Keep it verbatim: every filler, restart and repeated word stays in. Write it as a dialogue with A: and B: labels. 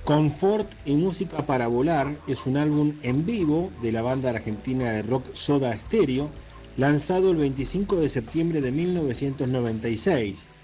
A: Confort y Música para Volar es un álbum en vivo de la banda argentina de rock Soda Stereo, lanzado el veinticinco de septiembre de mil novecientos noventa y seis.